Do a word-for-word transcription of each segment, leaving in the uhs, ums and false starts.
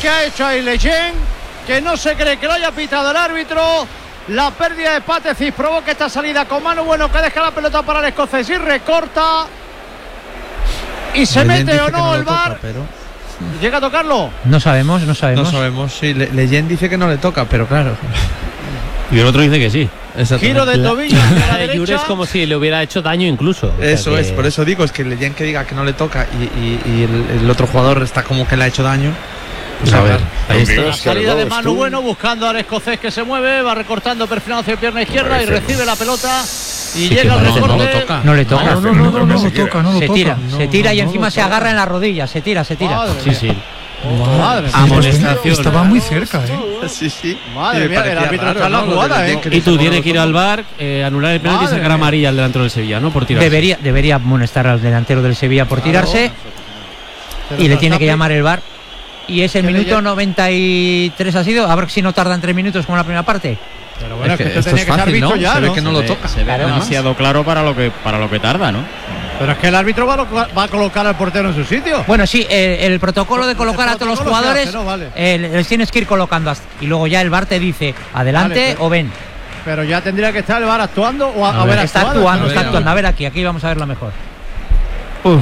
que ha hecho ahí Leyen, que no se cree que lo haya pitado el árbitro. La pérdida de Patecis provoca esta salida con mano. Bueno, que deja la pelota para el escocés y recorta. Y se Leyen mete o no, no no el V A R. toca, pero... ¿Llega a tocarlo? No sabemos, no sabemos. No sabemos, sí. Le Leyen dice que no le toca, pero claro. Y el otro dice que sí. Giro de tobillo a la derecha. Yure es como si le hubiera hecho daño incluso. Eso o sea es, que... por eso digo, es que Leyen que diga que no le toca y, y, y el, el otro jugador está como que le ha hecho daño. Pues a a ver, ver, ahí está. La salida de Manu Bueno buscando al escocés que se mueve, va recortando, perfilando hacia pierna izquierda y recibe la pelota y Sí, llega al no, recorte. no lo toca. No le toca. No, no, no, no, no lo toca, no lo se toca. tira, No, se tira no, y no encima lo se toca. agarra en la rodilla, se tira, se tira. Madre Sí, mía. sí. Madre mía. Amonestación. Estaba muy cerca, ¿eh? sí, sí. Madre Y me mía, el parecía árbitro raro, está en la ¿no? Lo de jugada, Leyen ¿eh? que Y dice, tú no, tienes no que ir lo al toca. V A R, eh, anular el penalti y Madre sacar mía. amarilla al delantero del Sevilla, ¿no? Por tirar. Debería, debería amonestar al delantero del Sevilla por Claro. tirarse Pero y le tiene que Verstappen- llamar el V A R. Y es el Que le minuto llame- noventa y tres ha sido, a ver si no tardan tres minutos como la primera parte. Pero bueno, Es es que que esto esto tenía es que estar fácil, visto ¿no? ya, Se ve ¿no? que no lo toca. Se ve Claro, demasiado claro para lo que para lo que tarda, ¿no? Pero es que el árbitro va a, lo- va a colocar al portero en su sitio. Bueno, sí, el, el protocolo de colocar a todos los protocolo se jugadores, hace, ¿no? Vale. eh, les tienes que ir colocando hasta- y luego ya el V A R te dice adelante Vale, pero- o ven. Pero ya tendría que estar el V A R actuando o a, A a ver, ver, está actuado, actuando, ¿no? está ver, actuando. a A ver aquí, aquí vamos a verlo mejor. Uf,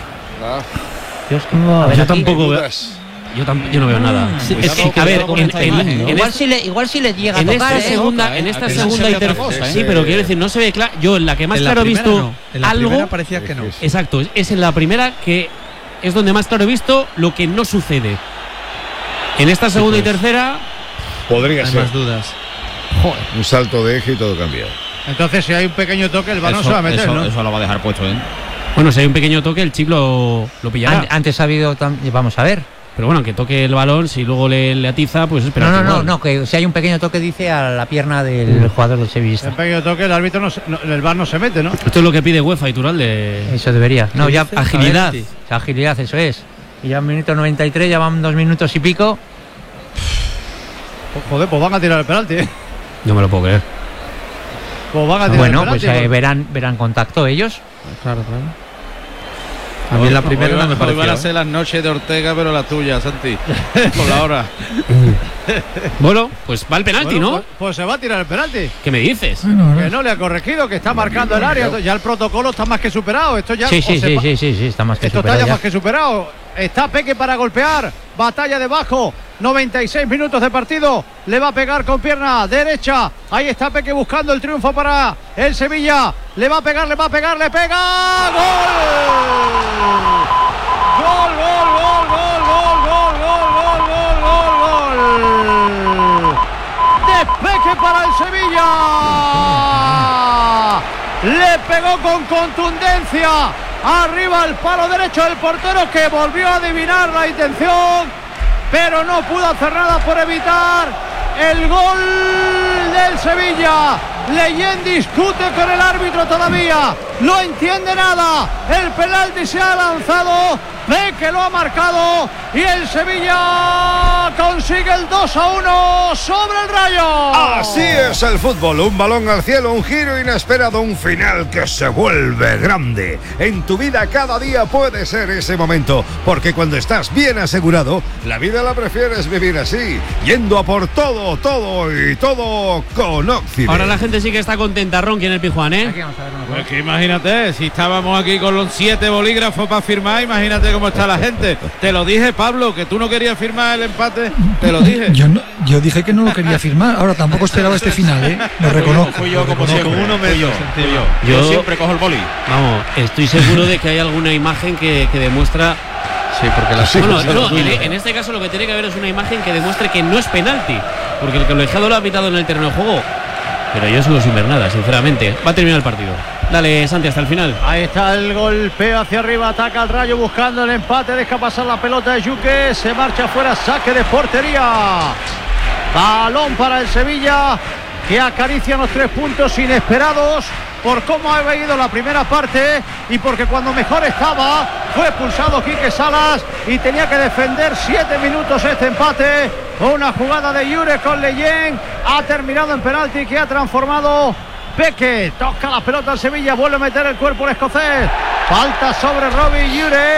Dios, a ver yo aquí. tampoco veo. Yo, tam- yo no veo nada. Sí, Es sí, que, a ver, cuidado con en, esta en- imagen, en igual este- si le igual si le llega a en tocar, esta ¿eh? segunda, ¿eh? en esta Aquí segunda se ve y otra tercera, cosa, ¿eh? sí, pero quiero decir, no se ve claro. Yo en la que más En la claro he primera visto no. En la algo, primera parecía que no. exacto, es- es en la primera que es donde más claro he visto lo que no sucede. En esta segunda y tercera, Podría Hay ser más dudas. un salto de eje y todo cambia. Entonces, si hay un pequeño toque, el V A R no Eso, se va a meter, eso- ¿no? eso lo va a dejar puesto, ¿eh? bueno, si hay un pequeño toque, el chip lo, lo pillará. An- Antes ha habido tam- vamos a ver. Pero bueno, aunque toque el balón, si luego le, le atiza, pues espera. No, no, no, no, que si hay un pequeño toque dice a la pierna del jugador del sevillista. Un pequeño toque, el árbitro no, se- no- el V A R no se mete, ¿no? Esto es lo que pide UEFA y Turalde. Eso debería. No, ya dice? Agilidad. a ver, sí, agilidad, eso es. Y ya en minuto noventa y tres, ya van dos minutos y pico. Pues, joder, pues van a tirar el penalti, ¿eh? No me lo puedo creer. Pues van a tirar Bueno, el pues penalti. eh, verán verán contacto ellos. Claro, claro. A mí la primera no me Hoy van a pareció. ser las noches de Ortega, pero la tuya, Santi. Por la hora. Bueno, pues va el penalti, Bueno, ¿no? Pues, pues se va a tirar el penalti. ¿Qué me dices? Bueno, a ver. Que no le ha corregido, que está marcando el área. Ya el protocolo está más que superado. Esto ya Sí, o sí, se sí, va- sí, sí, sí, está más que Esto está superado ya ya. más que superado. Está Peque para golpear. Batalla debajo. noventa y seis minutos de partido. Le va a pegar con pierna derecha. Ahí está Peque buscando el triunfo para el Sevilla. Le va a pegar, le va a pegar, le pega. ¡Gol! Gol, gol, gol, gol, gol, gol, gol, gol, gol, gol, gol. De Peque para el Sevilla. Le pegó con contundencia. Arriba el palo derecho del portero, que volvió a adivinar la intención, pero no pudo hacer nada por evitar el gol del Sevilla. Leyen discute con el árbitro todavía, no entiende nada. El penalti se ha lanzado, Peque lo ha marcado y el Sevilla consigue el dos a uno sobre el Rayo. Así es el fútbol, un balón al cielo, un giro inesperado, un final que se vuelve grande. En tu vida cada día puede ser ese momento, porque cuando estás bien asegurado, la vida la prefieres vivir así, yendo a por todo, todo y todo con Occident. Ahora la gente sí que está contenta, Ronqui, en el Pijuán, ¿eh? Aquí vamos a verlo mejor. Pues que imagínate, si estábamos aquí con los siete bolígrafos para firmar, imagínate cómo está la gente. Te lo dije, Pablo, que tú no querías firmar el empate. Te lo dije. Yo, no- yo dije que no lo quería firmar. Ahora tampoco esperaba este final, ¿eh? Lo reconozco. Fui yo lo como reconozco. siempre. Uno menos. Fui yo. Yo- Yo siempre cojo el boli. Vamos, estoy seguro de que hay alguna imagen que, que demuestra. Sí, porque la Bueno, sí, no, sí, en, sí. en este caso lo que tiene que haber es una imagen que demuestre que no es penalti, porque el colegiado lo ha pitado en el terreno de juego. Pero yo sigo sin ver nada, sinceramente. Va a terminar el partido. Dale, Santi, hasta el final. Ahí está el golpeo hacia arriba, ataca al Rayo buscando el empate, deja pasar la pelota de Yuque, se marcha fuera, saque de portería. Balón para el Sevilla, que acaricia los tres puntos inesperados por cómo ha ido la primera parte y porque cuando mejor estaba fue expulsado Quique Salas y tenía que defender siete minutos este empate. Una jugada de Yure con Leyen, ha terminado en penalti que ha transformado Peque. Toca la pelota al Sevilla, vuelve a meter el cuerpo el escocés. Falta sobre Robbie Yure.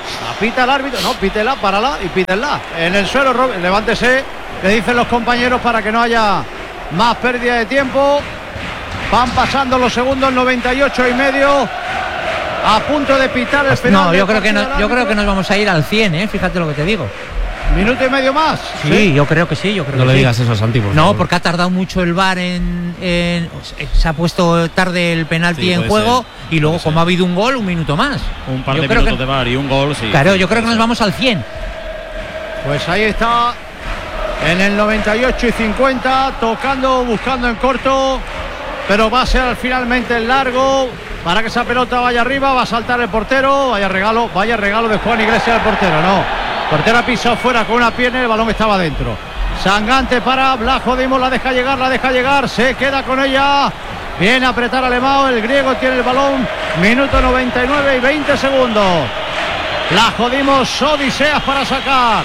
Pita el árbitro, no, pítela, párala y pítenla. En el suelo, Robert, levántese, le dicen los compañeros para que no haya más pérdida de tiempo. Van pasando los segundos, noventa y ocho y medio. A punto de pitar el penal. No, yo creo que no, del yo creo árbitro. que nos vamos a ir al cien, ¿eh? Fíjate lo que te digo. Minuto y medio más. Sí, yo creo que sí, yo creo No que le sí. digas eso a Santi, por No, favor. porque ha tardado mucho el V A R en, en- se ha puesto tarde el penalti Sí, en puede juego ser, y luego puede como ser. ha habido un gol, un minuto más. Un par Yo de creo minutos que- de V A R y un gol, sí. Claro, sí, yo creo que puede nos ser. vamos al cien. Pues ahí está. En el noventa y ocho y cincuenta, tocando, buscando en corto. Pero va a ser finalmente el largo. Para que esa pelota vaya arriba, va a saltar el portero. Vaya regalo, vaya regalo de Juan Iglesias al portero. No, el portero ha pisado fuera con una pierna y el balón estaba dentro. Sangante para Blajo Dimos, la deja llegar, la deja llegar. Se queda con ella. Viene a apretar a Alemão, el griego tiene el balón. Minuto noventa y nueve y veinte segundos. Blajo Dimos, odiseas para sacar.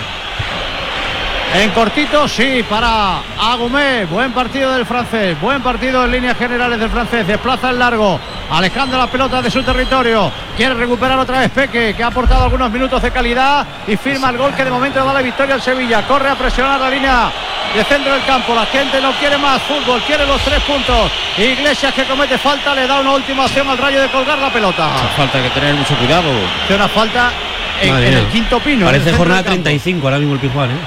En cortito, sí, para Agumé. Buen partido del francés. Buen partido en líneas generales del francés. Desplaza el largo. Alejando la pelota de su territorio. Quiere recuperar otra vez Peque, que ha aportado algunos minutos de calidad y firma el gol que de momento da la victoria al Sevilla. Corre a presionar la línea de centro del campo. La gente no quiere más fútbol, quiere los tres puntos. Iglesias, que comete falta, le da una última opción al Rayo de colgar la pelota. Falta que tener mucho cuidado. Hace una falta en, Madre en el mía. quinto pino. en el Parece centro jornada del campo. treinta y cinco ahora mismo el Pizjuán, ¿eh?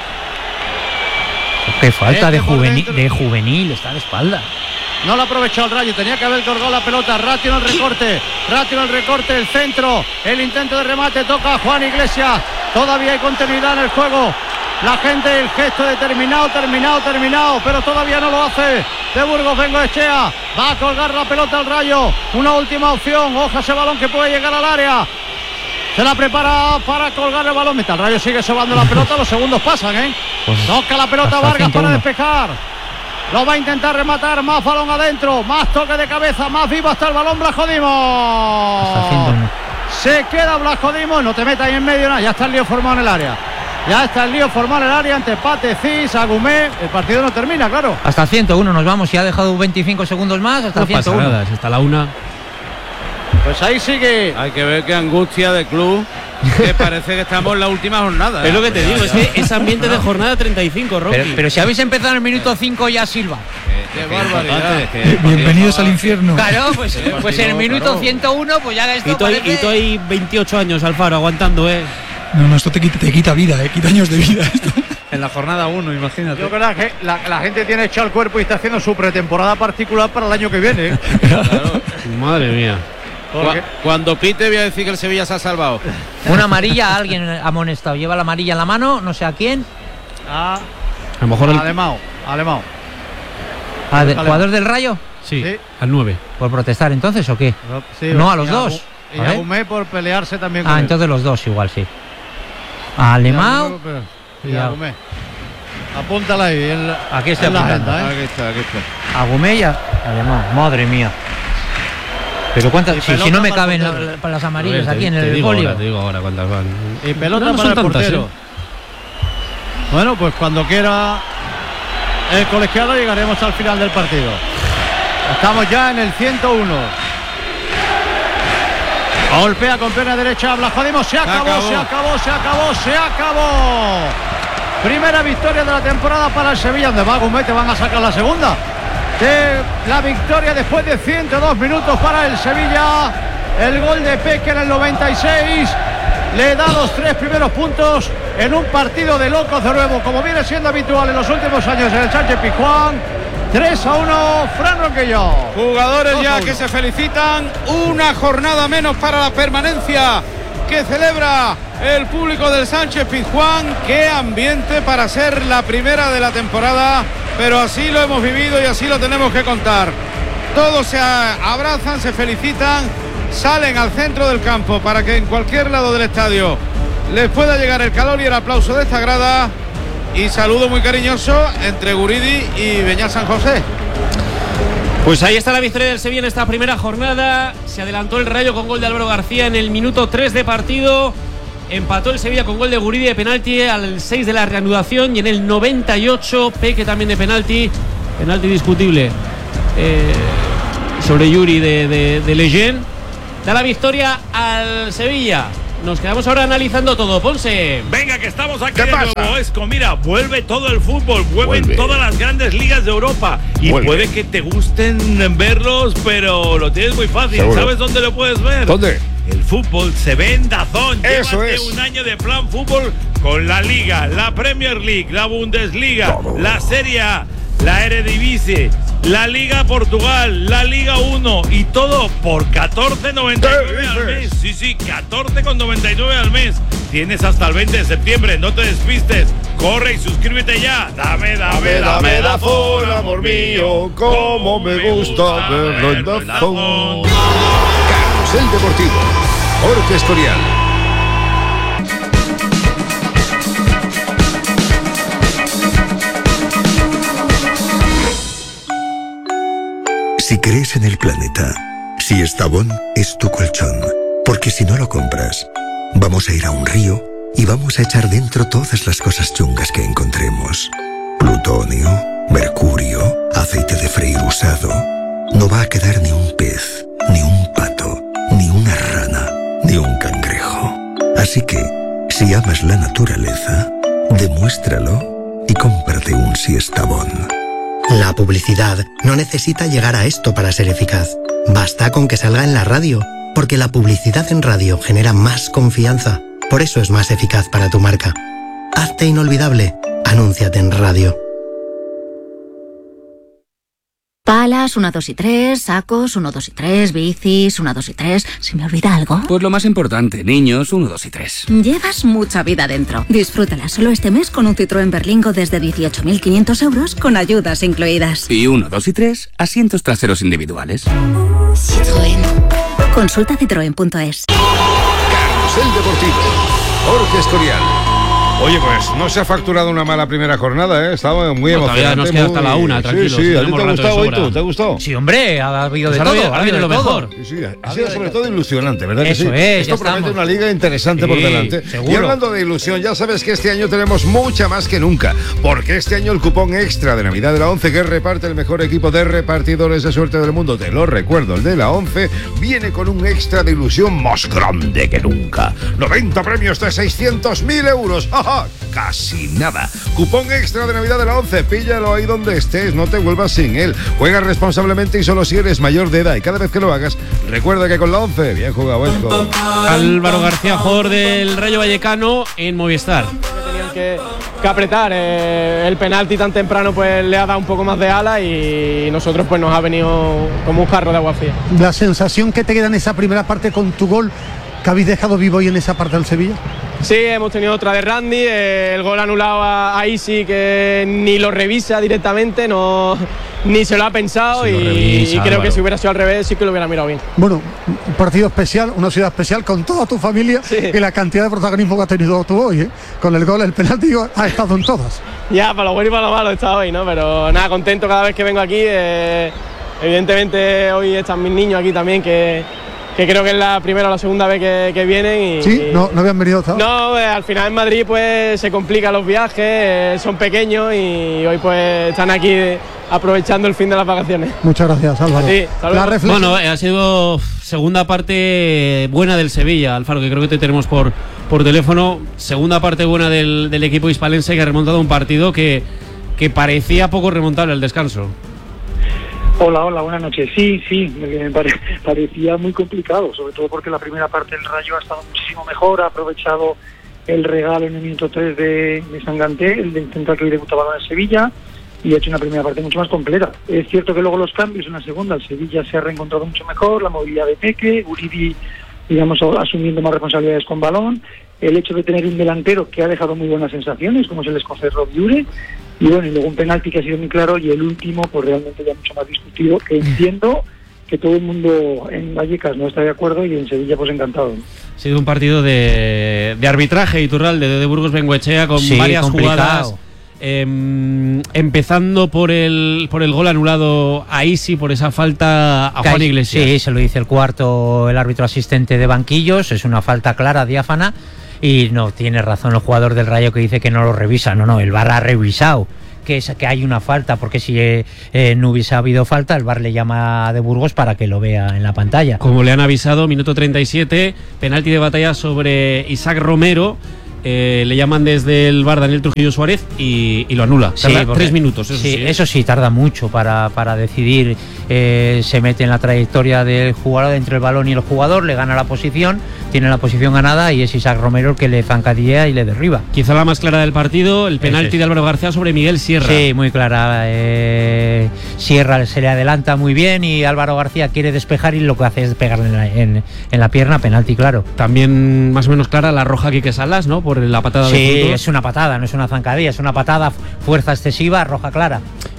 Qué falta de Este por juvenil, dentro. de juvenil, está de espalda. No lo ha aprovechado el Rayo, tenía que haber colgado la pelota. Ratio en el recorte, Ratio en el recorte, el centro, el intento de remate, toca a Juan Iglesias. Todavía hay continuidad en el juego. La gente, el gesto de terminado, terminado, terminado, pero todavía no lo hace. De Burgos Bengoechea, va a colgar la pelota al Rayo. Una última opción, oja ese balón que puede llegar al área. Se la prepara para colgar el balón. Mientras el Rayo sigue sobando la pelota, los segundos pasan, ¿eh? Toca la pelota hasta Vargas ciento uno. para despejar. Lo va a intentar rematar, más balón adentro, más toque de cabeza, más vivo hasta el balón Blajo Dimos. Hasta ciento uno. Se queda Blajo Dimos, no te metas ahí en medio, nada, ya está el lío formado en el área. Ya está el lío formado en el área entre Pate, Cis, Agumé. El partido no termina, claro. Hasta ciento uno nos vamos, y ha dejado veinticinco segundos más, hasta No pasa ciento uno. nada, hasta la una. Pues ahí sigue. Hay que ver qué angustia de club, que parece que estamos en la última jornada. Es lo que te Ya, digo, ya. es que es ambiente de jornada treinta y cinco, Rocky. Pero, pero si habéis empezado en el minuto cinco ya Silva. Qué barbaridad. Es que- Eh, Bienvenidos al infierno. Claro, pues, pues en el minuto claro. ciento uno, pues ya esto y tú, hay, parece- y tú hay veintiocho años, Alfaro, aguantando, ¿eh? No, no, esto te quita, te quita vida, eh, quita años de vida. Esto. En la jornada uno, imagínate. Yo creo que la, la gente tiene echado el cuerpo y está haciendo su pretemporada particular para el año que viene. ¿eh? Claro. Madre mía. Porque- Cu- Cuando pite voy a decir que el Sevilla se ha salvado. Una amarilla, a alguien amonestado. Lleva la amarilla en la mano, no sé a quién. A A lo mejor el, Alemão, Alemão. ¿Al Alemán. jugador del Rayo? sí, Sí. al nueve. ¿Por protestar entonces o qué? Sí, No, a los y dos. Y A ver. Agumé por pelearse también con Ah, él. entonces los dos igual, sí. A Alemão. Y y a- Agumé. Apúntala ahí. En la, Aquí estoy en la apuntando. agenda, ¿eh? Aquí está, aquí está. A Gumella, Alemán, madre mía. Pero cuántas, Y si, si pelota no me para el caben portero. la- para las A amarillas ver, aquí te- en te el digo folio. ahora, te digo ahora cuántas van. Y pelota No, no para son el tantas, portero. ¿eh? Bueno, pues cuando quiera el colegiado llegaremos al final del partido. Estamos ya en el ciento uno. Golpea con pierna derecha Blajo Dimos. Se acabó, acabó. se acabó, se acabó, se acabó. Primera victoria de la temporada para el Sevilla. Donde va Agumé, te van a sacar la segunda. De la victoria después de ciento dos minutos para el Sevilla. El gol de Peque en el noventa y seis le da los tres primeros puntos en un partido de locos de nuevo, como viene siendo habitual en los últimos años en el Sánchez Pizjuán. tres a uno, Fran Ronquillo. Jugadores dos a ya uno. que se felicitan. Una jornada menos para la permanencia que celebra el público del Sánchez Pizjuán. Qué ambiente para ser la primera de la temporada, pero así lo hemos vivido y así lo tenemos que contar. Todos se a- abrazan, se felicitan, salen al centro del campo para que en cualquier lado del estadio les pueda llegar el calor y el aplauso de esta grada. Y saludo muy cariñoso entre Guridi y Beñat San José. Pues ahí está la victoria del Sevilla en esta primera jornada. Se adelantó el Rayo con gol de Álvaro García en el minuto tres de partido. Empató el Sevilla con gol de Guridi de penalti al seis de la reanudación. Y en el noventa y ocho, Peque también de penalti. Penalti discutible eh, sobre Yuri de, de, de Leyen. Da la victoria al Sevilla. nos quedamos ahora analizando todo. Ponce. Venga, que estamos aquí ¿Qué de pasa? nuevo, Esco. Mira, vuelve todo el fútbol, vuelven Vuelve. todas las grandes ligas de Europa. Y Vuelve. puede que te gusten verlos, pero lo tienes muy fácil. Seguro. ¿Sabes dónde lo puedes ver? ¿Dónde? El fútbol se ve en DAZN. Eso Llévate es. un año de plan fútbol con la Liga, la Premier League, la Bundesliga, Todo. la Serie A, la Eredivisie, la Liga Portugal, la Liga uno y todo por catorce noventa y nueve ¿Qué al mes. dices? Sí, sí, catorce noventa y nueve al mes. Tienes hasta el veinte de septiembre, no te despistes. Corre y suscríbete ya. Dame, dame, dame, DAZN, amor mío, cómo me gusta verlo en DAZN. Carrusel Deportivo, Jorge Escorial. Si crees en el planeta, si Estavón es tu colchón, porque si no lo compras, vamos a ir a un río y vamos a echar dentro todas las cosas chungas que encontremos. Plutonio, mercurio, aceite de freír usado. No va a quedar ni un pez, ni un pato, ni una rana, ni un cangrejo. Así que, si amas la naturaleza, demuéstralo y cómprate un Siestabón. La publicidad no necesita llegar a esto para ser eficaz. Basta con que salga en la radio, porque la publicidad en radio genera más confianza. Por eso es más eficaz para tu marca. Hazte inolvidable. Anúnciate en radio. Palas, uno, dos y tres, sacos, uno, dos y tres, bicis, uno, dos y tres. ¿Se me olvida algo? Pues lo más importante, niños, uno, dos y tres. Llevas mucha vida dentro. Disfrútala solo este mes con un Citroën Berlingo desde dieciocho mil quinientos euros con ayudas incluidas. Y uno, dos y tres, asientos traseros individuales. Citroën. Consulta citroen punto es. Carrusel Deportivo, Jorge Escorial. Oye, pues no se ha facturado una mala primera jornada, ¿eh? Estaba muy No, todavía emocionante. nos queda hasta muy- la una, tranquilos, Sí, sí, ¿a ti te tenemos ha rato de gustado hoy sobra. tú? ¿Te ha gustado? Sí, hombre, ha habido de Pues ahora todo. viene- ahora ha habido viene de lo todo. mejor. Sí, sí, ha sido sobre todo ilusionante, ¿verdad que Eso sí? es, Esto ya promete estamos. una liga interesante por Sí, delante. seguro. Y hablando de ilusión, ya sabes que este año tenemos mucha más que nunca, porque este año el cupón extra de Navidad de la ONCE, que reparte el mejor equipo de repartidores de suerte del mundo, te lo recuerdo, el de la ONCE, viene con un extra de ilusión más grande que nunca. noventa premios de seiscientos mil euros. ¡Ja, ja! Casi nada. Cupón extra de Navidad de la ONCE, píllalo ahí donde estés, no te vuelvas sin él. Juega responsablemente y solo si eres mayor de edad. Y cada vez que lo hagas, recuerda que con la ONCE, bien jugado, Esco. Álvaro García, jugador del Rayo Vallecano en Movistar. Tenían que, que apretar. eh, el penalti tan temprano pues le ha dado un poco más de ala y nosotros pues nos ha venido como un jarro de agua fría. La sensación que te queda en esa primera parte con tu gol, que habéis dejado vivo hoy en esa parte del Sevilla. Sí, hemos tenido otra de Randy, eh, el gol anulado a, a Isi, que ni lo revisa directamente, no, ni se lo ha pensado. Se lo y, revisa, y creo Álvaro. que si hubiera sido al revés sí que lo hubiera mirado bien. Bueno, un partido especial, una ciudad especial con toda tu familia y la cantidad de protagonismo que has tenido tú hoy, ¿eh? Con el gol, el penalti, ha estado en todas. Ya, para lo bueno y para lo malo he estado hoy, ¿no? Pero nada, contento cada vez que vengo aquí. eh, evidentemente hoy están mis niños aquí también, que, que creo que es la primera o la segunda vez que, que vienen. Y, Sí, no, no habían venido hasta ahora. No, eh, al final en Madrid pues se complican los viajes, eh, son pequeños y hoy pues están aquí eh, aprovechando el fin de las vacaciones. Muchas gracias, Álvaro. A ti, hasta luego. La reflexión. Bueno, eh, ha sido segunda parte buena del Sevilla, Alfaro, que creo que te tenemos por, por teléfono. Segunda parte buena del, del equipo hispalense, que ha remontado un partido que, que parecía poco remontable al descanso. Hola, hola, buenas noches. Sí, sí, me pare- parecía muy complicado, sobre todo porque la primera parte del Rayo ha estado muchísimo mejor, ha aprovechado el regalo en el minuto tres de, de Sanganté, el de intentar que hoy debutaba en Sevilla, y ha hecho una primera parte mucho más completa. Es cierto que luego los cambios en la segunda, el Sevilla se ha reencontrado mucho mejor, la movilidad de Peque, Guridi, digamos, asumiendo más responsabilidades con balón, el hecho de tener un delantero que ha dejado muy buenas sensaciones, como es el escocés Rob Ure, y bueno, y luego un penalti que ha sido muy claro, y el último, pues realmente ya mucho más discutido, que entiendo que todo el mundo en Vallecas no está de acuerdo, y en Sevilla pues encantado. Ha sido un partido de, de arbitraje, Iturralde, de, de Burgos Bengoechea, con Sí, varias complicado. jugadas. em, empezando por el por el gol anulado a Isi, por esa falta a Juan Cai- Iglesias. Sí, se lo dice el cuarto, el árbitro asistente de banquillos. Es una falta clara, diáfana. Y no tiene razón el jugador del Rayo que dice que no lo revisa. No, no, el V A R ha revisado que, es, que hay una falta, porque si eh, eh, no hubiese habido falta, el V A R le llama de Burgos para que lo vea en la pantalla. Como le han avisado, minuto treinta y siete, penalti de Batalla sobre Isaac Romero. Eh, le llaman desde el V A R Daniel Trujillo Suárez y, y lo anula. Tarda sí, porque, tres minutos, eso sí. sí ¿eh? Eso sí, tarda mucho para, para decidir. Eh, se mete en la trayectoria del jugador entre el balón y el jugador, le gana la posición, tiene la posición ganada y es Isaac Romero el que le zancadillea y le derriba. Quizá la más clara del partido, el penalti es. de Álvaro García sobre Miguel Sierra. Sí, muy clara. Eh, Sierra se le adelanta muy bien y Álvaro García quiere despejar y lo que hace es pegarle en la, en, en la pierna, penalti claro. También más o menos clara la roja Quique Salas, ¿no? Por la patada sí, de puntos. Es una patada, no es una zancadilla, es una patada, fuerza excesiva, roja clara.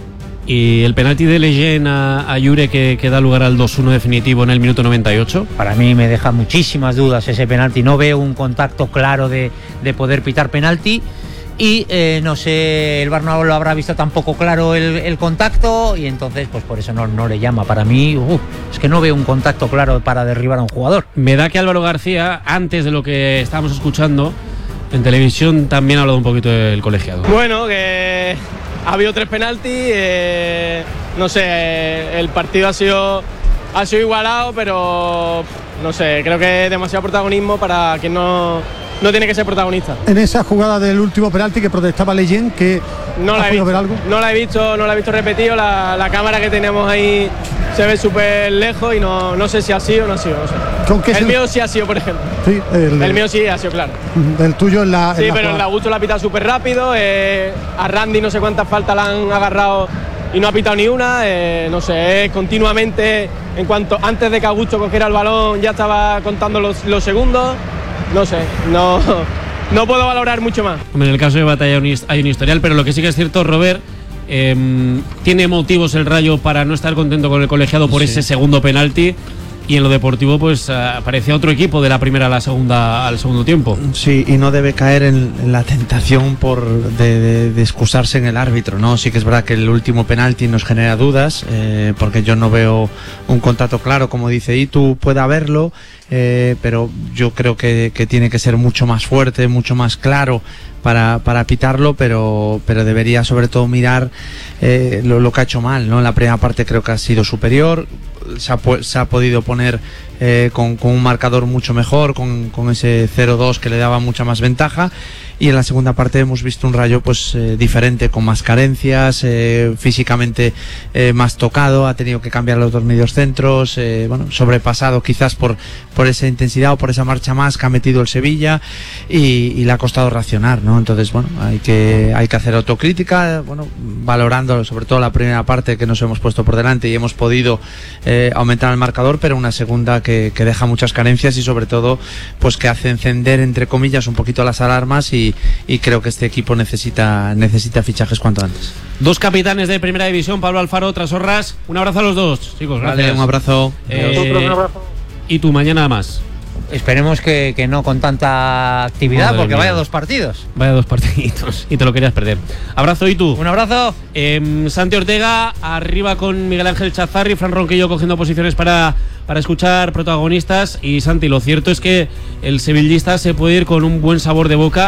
Y el penalti de Leyen a, a Yure que, que da lugar al dos uno definitivo en el minuto noventa y ocho. Para mí me deja muchísimas dudas ese penalti, no veo un contacto claro de, de poder pitar penalti. Y eh, no sé, el V A R no lo habrá visto tampoco claro el, el contacto y entonces pues por eso no, no le llama. Para mí, uh, es que no veo un contacto claro para derribar a un jugador. Me da que Álvaro García, antes de lo que estábamos escuchando en televisión, también ha hablado un poquito del colegiado. Bueno, que ha habido tres penaltis, eh, no sé, eh, el partido ha sido, ha sido igualado, pero no sé, creo que es demasiado protagonismo para quien no... No tiene que ser protagonista. En esa jugada del último penalti que protestaba Leyen, que no la he visto, ver algo. No la he visto, no la he visto repetido. La, la cámara que tenemos ahí se ve súper lejos y no, no sé si ha sido o no ha sido. No sé. ¿Con qué el se... mío sí ha sido, por ejemplo. Sí, el, el mío sí ha sido, claro. El tuyo en la. Sí, en la pero jugada. el de Augusto lo ha pitado súper rápido. Eh, a Randy no sé cuántas faltas la han agarrado y no ha pitado ni una. Eh, no sé, continuamente, en cuanto antes de que Augusto cogiera el balón, ya estaba contando los, los segundos. No sé, no. No puedo valorar mucho más. En el caso de Batalla hay un historial, pero lo que sí que es cierto, Robert, eh, tiene motivos el Rayo para no estar contento con el colegiado por sí. ese segundo penalti. Y en lo deportivo, pues aparecía otro equipo de la primera a la segunda al segundo tiempo. Sí, y no debe caer en, en la tentación por de, de, de excusarse en el árbitro, ¿no? Sí que es verdad que el último penalti nos genera dudas, eh, porque yo no veo un contacto claro, como dice Itu, puede haberlo, eh, pero yo creo que, que tiene que ser mucho más fuerte, mucho más claro para, para pitarlo, pero, pero debería sobre todo mirar eh, lo, lo que ha hecho mal, ¿no? En la primera parte creo que ha sido superior, se ha, se ha podido poner eh, con, con un marcador mucho mejor, con, con ese cero dos que le daba mucha más ventaja, y en la segunda parte hemos visto un Rayo pues eh, diferente, con más carencias, eh, físicamente eh, más tocado, ha tenido que cambiar los dos medios centros, eh, bueno, sobrepasado quizás por, por esa intensidad o por esa marcha más que ha metido el Sevilla, y, y le ha costado reaccionar, ¿no? Entonces, bueno, hay que, hay que hacer autocrítica, bueno, valorando sobre todo la primera parte que nos hemos puesto por delante y hemos podido eh, aumentar el marcador, pero una segunda que, que deja muchas carencias y sobre todo pues que hace encender entre comillas un poquito las alarmas, y, y creo que este equipo necesita, necesita fichajes cuanto antes. Dos capitanes de Primera División, Pablo Alfaro, Trasorras, un abrazo a los dos, chicos, gracias. Vale, un abrazo. Eh, un abrazo. Y tú mañana más. Esperemos que, que no con tanta actividad, Madre porque mía. Vaya dos partidos. Vaya dos partiditos y te lo querías perder. Abrazo, y tú. Un abrazo. Eh, Santi Ortega, arriba con Miguel Ángel Chazarri, Fran Ronquillo cogiendo posiciones para, para escuchar protagonistas. Y Santi, lo cierto es que el sevillista se puede ir con un buen sabor de boca.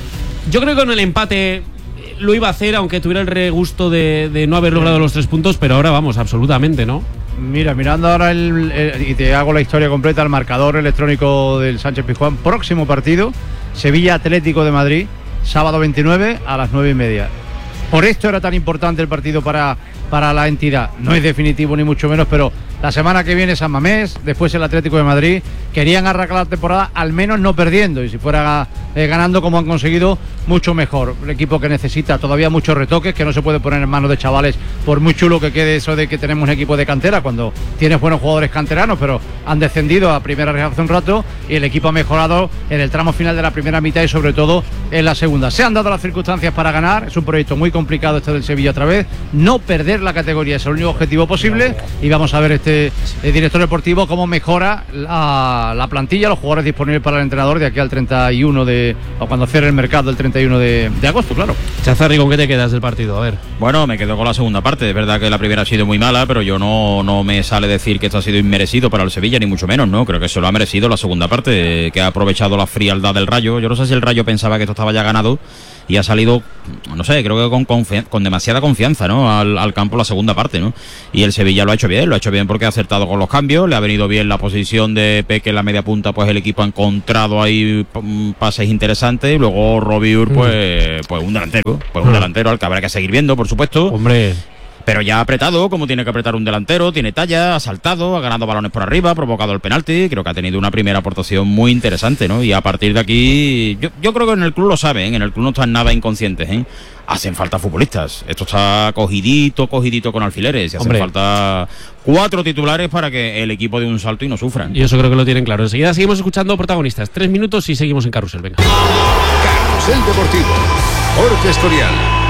Yo creo que con el empate lo iba a hacer, aunque tuviera el regusto de, de no haber logrado los tres puntos, pero ahora vamos, absolutamente, ¿no? Mira, mirando ahora el, el, y te hago la historia completa, el marcador electrónico del Sánchez Pizjuán. Próximo partido, Sevilla Atlético de Madrid, sábado veintinueve a las nueve y media. Por esto era tan importante el partido para, para la entidad. No es definitivo ni mucho menos, pero la semana que viene San Mamés, después el Atlético de Madrid. Querían arrancar la temporada al menos no perdiendo, y si fuera eh, ganando como han conseguido, mucho mejor. Un equipo que necesita todavía muchos retoques, que no se puede poner en manos de chavales, por muy chulo que quede eso de que tenemos un equipo de cantera, cuando tienes buenos jugadores canteranos, pero han descendido a primera red hace un rato, y el equipo ha mejorado en el tramo final de la primera mitad y sobre todo en la segunda. Se han dado las circunstancias para ganar, es un proyecto muy complicado este del Sevilla otra vez, no perder la categoría es el único objetivo posible, y vamos a ver este el director deportivo cómo mejora la, la plantilla, los jugadores disponibles para el entrenador de aquí al treinta y uno de, o cuando cierre el mercado el treinta y uno de, de agosto, claro. Chazarri, ¿con qué te quedas del partido? A ver. Bueno, me quedo con la segunda parte. Es verdad que la primera ha sido muy mala, pero yo no, no me sale decir que esto ha sido inmerecido para el Sevilla, ni mucho menos, ¿no? Creo que se lo ha merecido la segunda parte, que ha aprovechado la frialdad del Rayo. Yo no sé si el Rayo pensaba que esto estaba ya ganado y ha salido no sé, creo que con, confi- con demasiada confianza, ¿no? Al, al campo la segunda parte, ¿no? Y el Sevilla lo ha hecho bien, lo ha hecho bien porque ha acertado con los cambios, le ha venido bien la posición de Peque en la media punta, pues el equipo ha encontrado ahí p- pases interesantes, y luego Robiur, pues, mm. pues un delantero, pues un mm. delantero al que habrá que seguir viendo, por supuesto. Hombre. Pero ya ha apretado, como tiene que apretar un delantero, tiene talla, ha saltado, ha ganado balones por arriba, ha provocado el penalti. Creo que ha tenido una primera aportación muy interesante, ¿no? Y a partir de aquí, yo, yo creo que en el club lo saben, en el club no están nada inconscientes, ¿eh? Hacen falta futbolistas. Esto está cogidito, cogidito con alfileres. Y hacen Hombre. falta cuatro titulares para que el equipo dé un salto y no sufran. Y eso creo que lo tienen claro. Enseguida seguimos escuchando protagonistas. Tres minutos y seguimos en Carrusel. Venga. Carrusel Deportivo. Jorge Escorial.